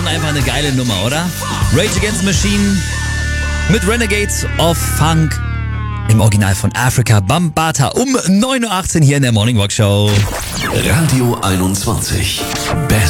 einfach eine geile Nummer, oder? Rage Against the Machine mit Renegades of Funk. Im Original von Afrika Bambaataa um 9.18 Uhr hier in der Morning Walk Show. Radio 21.